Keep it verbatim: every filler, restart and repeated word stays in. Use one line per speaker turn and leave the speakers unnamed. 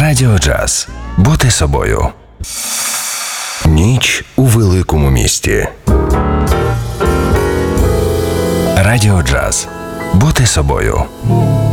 Радіо Джаз. Бути собою. Ніч у великому місті. Радіо Джаз. Бути собою.